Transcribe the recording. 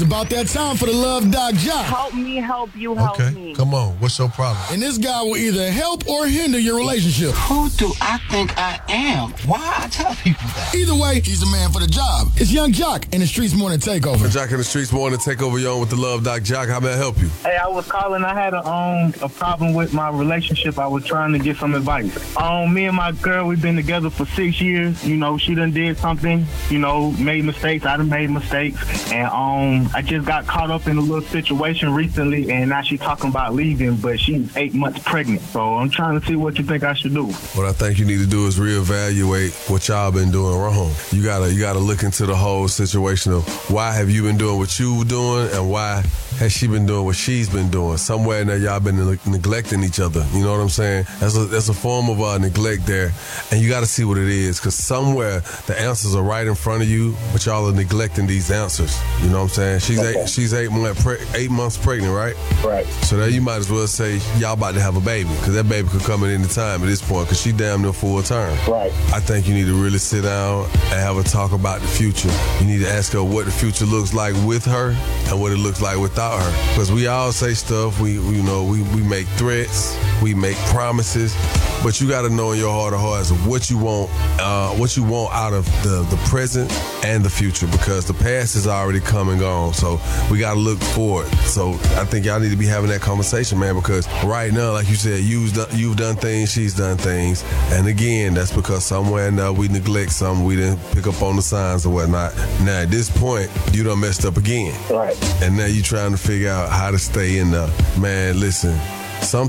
About that time for the Love Doc Jock. Help me, help you, help me. Come on. What's your problem? And this guy will either help or hinder your relationship. Who do I think I am? Why I tell people that? Either way, he's the man for the job. It's Young Jock in the Streets Morning Takeover. Jock in the Streets Morning Takeover, you on with the Love Doc Jock. How may I help you? Hey, I was calling. I had a problem with my relationship. I was trying to get some advice. Me and my girl, we've been together for 6 years. You know, she done did something. You know, made mistakes. I done made mistakes. And I just got caught up in a little situation recently, and now she's talking about leaving, but she's 8 months pregnant. So I'm trying to see what you think I should do. What I think you need to do is reevaluate what y'all been doing wrong. You gotta look into the whole situation of why have you been doing what you were doing, and why has she been doing what she's been doing. Somewhere in there, y'all been neglecting each other. You know what I'm saying? That's a form of neglect there, and you got to see what it is, because somewhere the answers are right in front of you, but y'all are neglecting these answers. You know what I'm saying? She's 8 months pregnant, right? Right. So there you might as well say y'all about to have a baby, because that baby could come at any time at this point, because she damn near full term. Right. I think you need to really sit down and have a talk about the future. You need to ask her what the future looks like with her and what it looks like without her. Because we all say stuff, we make threats, we make promises, but you got to know in your heart of hearts what you want out of the present and the future, because the past is already come and gone. So we got to look forward. So I think y'all need to be having that conversation, man, because right now, like you said, you've done things, she's done things, and again, that's because somewhere in there we neglect something, we didn't pick up on the signs or whatnot. Now at this point, you done messed up again. Right. And now you trying to figure out how to stay in there. Man, listen, some